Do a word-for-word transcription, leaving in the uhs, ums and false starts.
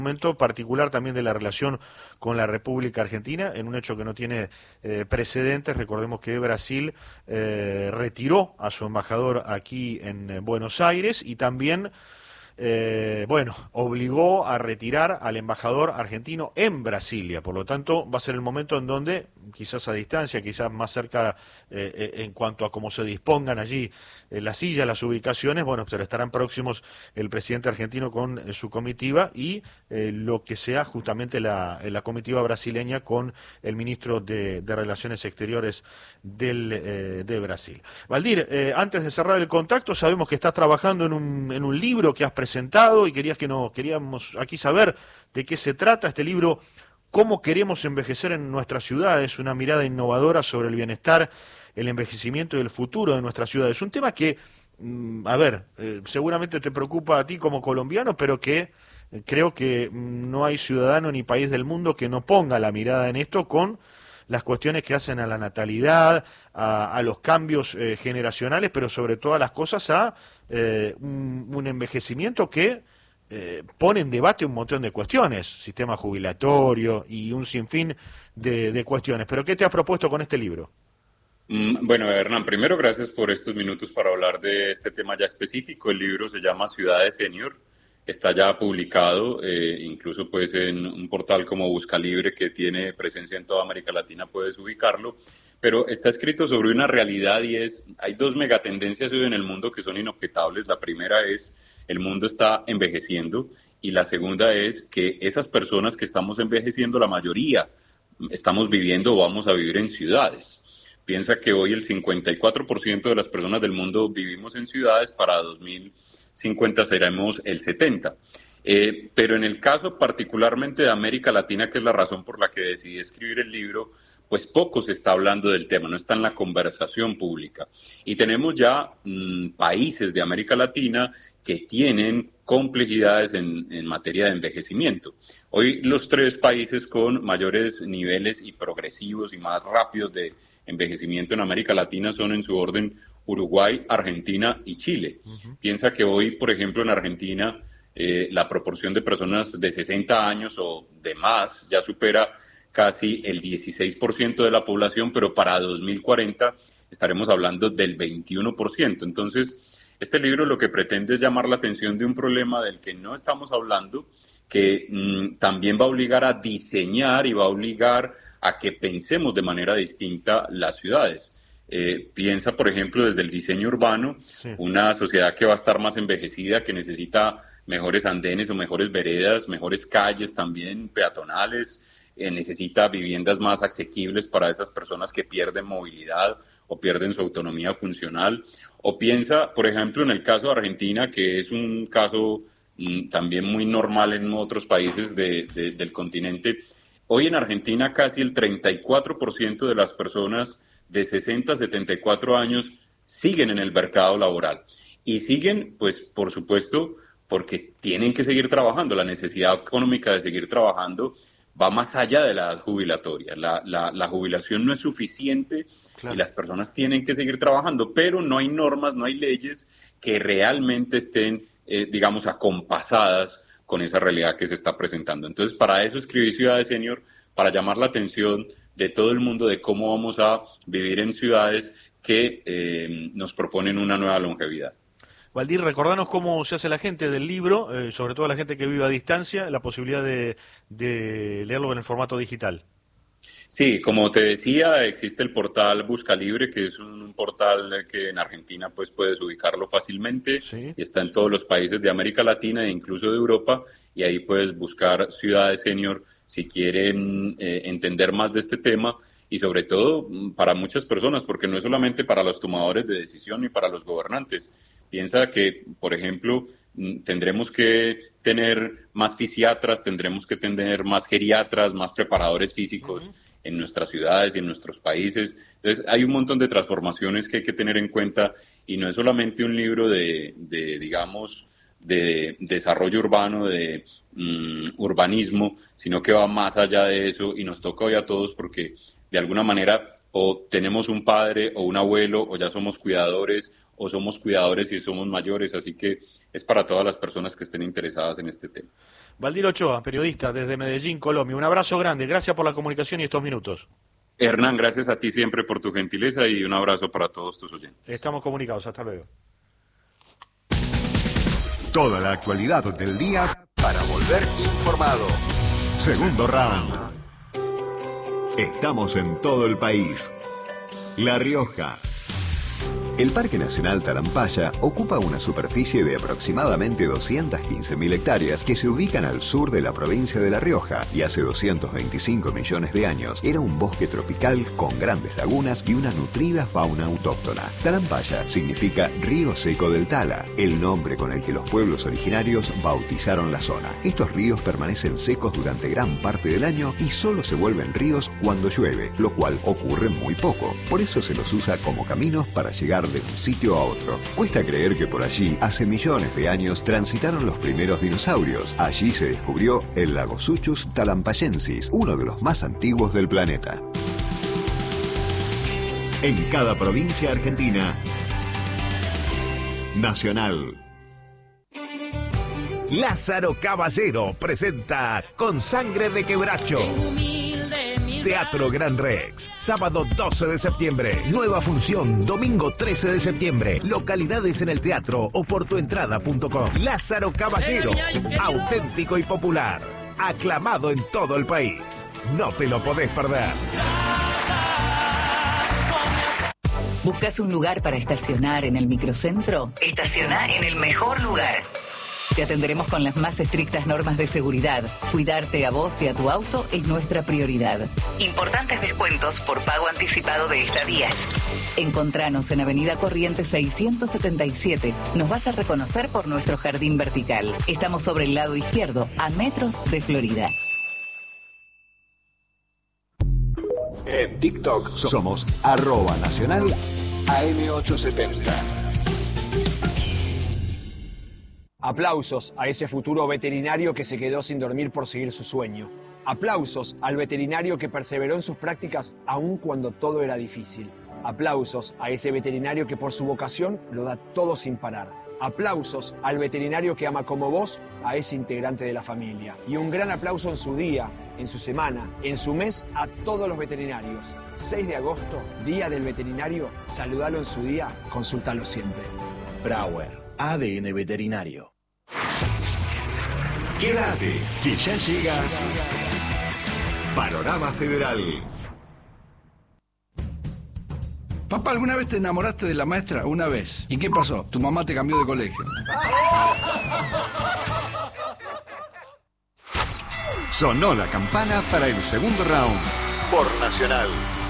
Momento particular también de la relación con la República Argentina, en un hecho que no tiene eh, precedentes. Recordemos que Brasil eh, retiró a su embajador aquí en eh, Buenos Aires y también, eh, bueno, obligó a retirar al embajador argentino en Brasilia. Por lo tanto, va a ser el momento en donde, quizás a distancia, quizás más cerca eh, eh, en cuanto a cómo se dispongan allí eh, las sillas, las ubicaciones, bueno, pero estarán próximos el presidente argentino con eh, su comitiva y eh, lo que sea justamente la, la comitiva brasileña con el ministro de, de Relaciones Exteriores del, eh, de Brasil. Valdir, eh, antes de cerrar el contacto, sabemos que estás trabajando en un, en un libro que has presentado y querías que nos, queríamos aquí saber de qué se trata este libro. ¿Cómo queremos envejecer en nuestras ciudades? Una mirada innovadora sobre el bienestar, el envejecimiento y el futuro de nuestras ciudades. Un tema que, a ver, eh, seguramente te preocupa a ti como colombiano, pero que eh, creo que no hay ciudadano ni país del mundo que no ponga la mirada en esto con las cuestiones que hacen a la natalidad, a, a los cambios eh, generacionales, pero sobre todas las cosas a eh, un, un envejecimiento que eh, pone en debate un montón de cuestiones, sistema jubilatorio y un sinfín de, de cuestiones. ¿Pero qué te has propuesto con este libro? Bueno, Hernán, primero gracias por estos minutos para hablar de este tema ya específico. El libro se llama Ciudades Senior, está ya publicado, eh, incluso pues en un portal como Buscalibre que tiene presencia en toda América Latina puedes ubicarlo, pero está escrito sobre una realidad y es, hay dos megatendencias hoy en el mundo que son inobjetables. La primera es, el mundo está envejeciendo y la segunda es que esas personas que estamos envejeciendo, la mayoría estamos viviendo o vamos a vivir en ciudades. Piensa que hoy el cincuenta y cuatro por ciento de las personas del mundo vivimos en ciudades, para dos mil cincuenta seremos el setenta por ciento. Eh, pero en el caso particularmente de América Latina, que es la razón por la que decidí escribir el libro, pues poco se está hablando del tema, no está en la conversación pública. Y tenemos ya mmm, países de América Latina que tienen complejidades en, en materia de envejecimiento. Hoy los tres países con mayores niveles y progresivos y más rápidos de envejecimiento en América Latina son en su orden Uruguay, Argentina y Chile. Uh-huh. Piensa que hoy, por ejemplo, en Argentina, eh, la proporción de personas de sesenta años o de más ya supera casi el dieciséis por ciento de la población, pero para dos mil cuarenta estaremos hablando del veintiuno por ciento. Entonces, este libro lo que pretende es llamar la atención de un problema del que no estamos hablando, que mmm, también va a obligar a diseñar y va a obligar a que pensemos de manera distinta las ciudades. Eh, piensa, por ejemplo, desde el diseño urbano, sí. Una sociedad que va a estar más envejecida, que necesita mejores andenes o mejores veredas, mejores calles también peatonales, eh, necesita viviendas más asequibles para esas personas que pierden movilidad o pierden su autonomía funcional. O piensa, por ejemplo, en el caso de Argentina, que es un caso mm, también muy normal en otros países de, de, del continente. Hoy en Argentina casi el treinta y cuatro por ciento de las personas de sesenta a setenta y cuatro años siguen en el mercado laboral. Y siguen, pues, por supuesto, porque tienen que seguir trabajando. La necesidad económica de seguir trabajando va más allá de la edad jubilatoria. La, la, la jubilación no es suficiente, claro, y las personas tienen que seguir trabajando, pero no hay normas, no hay leyes que realmente estén, eh, digamos, acompasadas con esa realidad que se está presentando. Entonces, para eso escribí Ciudades Senior, para llamar la atención de todo el mundo de cómo vamos a vivir en ciudades que eh, nos proponen una nueva longevidad. Valdir, recordanos cómo se hace la gente del libro, eh, sobre todo la gente que vive a distancia, la posibilidad de, de leerlo en el formato digital. Sí, como te decía, existe el portal Buscalibre, que es un, un portal que en Argentina pues puedes ubicarlo fácilmente, ¿sí? Y está en todos los países de América Latina e incluso de Europa, y ahí puedes buscar Ciudades Senior si quieren eh, entender más de este tema, y sobre todo para muchas personas, porque no es solamente para los tomadores de decisión ni para los gobernantes. Piensa que, por ejemplo, tendremos que tener más fisiatras, tendremos que tener más geriatras, más preparadores físicos uh-huh. en nuestras ciudades y en nuestros países. Entonces, hay un montón de transformaciones que hay que tener en cuenta, y no es solamente un libro de, de digamos, de desarrollo urbano, de um, urbanismo, sino que va más allá de eso, y nos toca hoy a todos porque, de alguna manera, o tenemos un padre o un abuelo, o ya somos cuidadores, o somos cuidadores y somos mayores, así que es para todas las personas que estén interesadas en este tema. Valdir Ochoa, periodista desde Medellín, Colombia. Un abrazo grande, gracias por la comunicación y estos minutos. Hernán, gracias a ti siempre por tu gentileza y un abrazo para todos tus oyentes. Estamos comunicados, hasta luego. Toda la actualidad del día para volver informado. Segundo round. Estamos en todo el país. La Rioja. El Parque Nacional Talampaya ocupa una superficie de aproximadamente doscientas quince mil hectáreas que se ubican al sur de la provincia de La Rioja y hace doscientos veinticinco millones de años era un bosque tropical con grandes lagunas y una nutrida fauna autóctona. Talampaya significa río seco del Tala, el nombre con el que los pueblos originarios bautizaron la zona. Estos ríos permanecen secos durante gran parte del año y solo se vuelven ríos cuando llueve, lo cual ocurre muy poco. Por eso se los usa como caminos para llegar de un sitio a otro. Cuesta creer que por allí, hace millones de años, transitaron los primeros dinosaurios. Allí se descubrió el Lagosuchus talampayensis, uno de los más antiguos del planeta. En cada provincia argentina, Nacional. Lázaro Caballero presenta Con Sangre de Quebracho. Teatro Gran Rex, sábado doce de septiembre, nueva función, domingo trece de septiembre, localidades en el teatro o por tu entrada punto com. Lázaro Caballero, auténtico y popular, aclamado en todo el país. No te lo podés perder. ¿Buscas un lugar para estacionar en el microcentro? Estaciona en el mejor lugar. Te atenderemos con las más estrictas normas de seguridad. Cuidarte a vos y a tu auto es nuestra prioridad. Importantes descuentos por pago anticipado de estadías. Encontranos en Avenida Corrientes seiscientos setenta y siete. Nos vas a reconocer por nuestro jardín vertical. Estamos sobre el lado izquierdo, a metros de Florida. En TikTok somos arroba nacional A M ochocientos setenta. Aplausos a ese futuro veterinario que se quedó sin dormir por seguir su sueño. Aplausos al veterinario que perseveró en sus prácticas aun cuando todo era difícil. Aplausos a ese veterinario que por su vocación lo da todo sin parar. Aplausos al veterinario que ama como vos a ese integrante de la familia. Y un gran aplauso en su día, en su semana, en su mes a todos los veterinarios. seis de agosto, Día del Veterinario. Saludalo en su día, consultalo siempre. Brauer, A D N Veterinario. Quédate, que ya llega Panorama Federal. Papá, ¿alguna vez te enamoraste de la maestra? Una vez. ¿Y qué pasó? Tu mamá te cambió de colegio. Sonó la campana para el segundo round por Nacional.